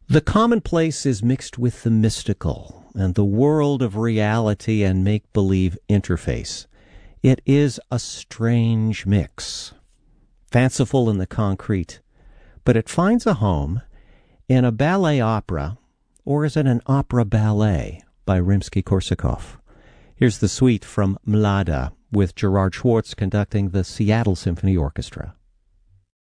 The commonplace is mixed with the mystical and the world of reality and make-believe interface. It is a strange mix, fanciful in the concrete, but it finds a home in a ballet opera, or is it an opera ballet, by Rimsky-Korsakov. Here's the suite from Mlada, with Gerard Schwartz conducting the Seattle Symphony Orchestra.